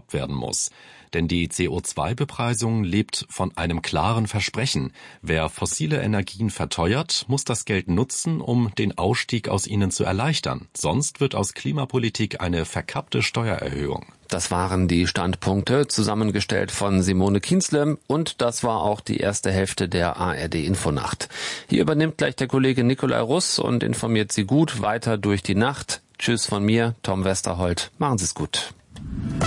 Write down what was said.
gestoppt werden muss. Denn die CO2-Bepreisung lebt von einem klaren Versprechen. Wer fossile Energien verteuert, muss das Geld nutzen, um den Ausstieg aus ihnen zu erleichtern. Sonst wird aus Klimapolitik eine verkappte Steuererhöhung. Das waren die Standpunkte, zusammengestellt von Simone Kienzle, und das war auch die erste Hälfte der ARD-Infonacht. Hier übernimmt gleich der Kollege Nikolai Russ und informiert Sie gut weiter durch die Nacht. Tschüss von mir, Tom Westerholt. Machen Sie es gut.